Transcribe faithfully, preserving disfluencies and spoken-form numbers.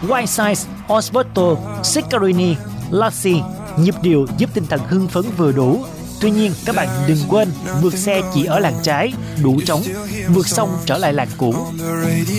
Whiteside, Osborto, Ciccarini, Lassie. Nhịp điệu giúp tinh thần hưng phấn vừa đủ. Tuy nhiên, các bạn đừng quên vượt xe chỉ ở làn trái, đủ trống, vượt sông trở lại làn cũ.